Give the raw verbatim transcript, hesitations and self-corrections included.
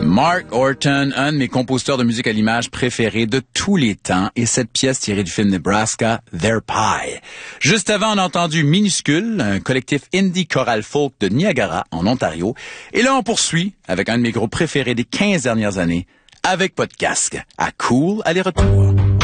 Mark Orton, un de mes compositeurs de musique à l'image préférés de tous les temps, et cette pièce tirée du film Nebraska, Their Pie. Juste avant, on a entendu Minuscule, un collectif indie choral folk de Niagara, en Ontario. Et là, on poursuit avec un de mes groupes préférés des quinze dernières années, avec Pas de casque, à Cool aller-retour.